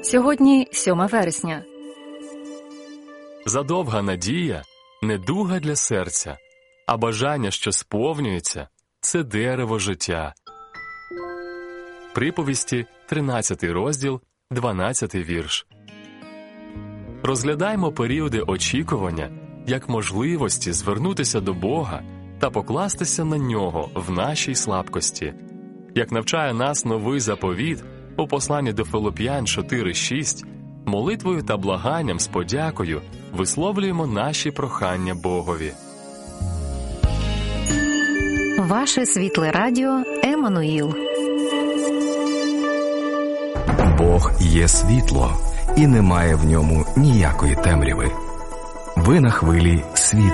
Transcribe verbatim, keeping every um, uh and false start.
Сьогодні сьоме вересня. Задовга надія – недуга для серця, а бажання, що сповнюється – це дерево життя. Приповісті, тринадцятий розділ, дванадцятий вірш. Розглядаймо періоди очікування як можливості звернутися до Бога та покластися на Нього в нашій слабкості. Як навчає нас новий заповіт у посланні до Филип'ян чотири шість, молитвою та благанням з подякою висловлюємо наші прохання Богові. Ваше світле радіо Еммануїл. Бог є світло, і немає в ньому ніякої темряви. Ви на хвилі світла.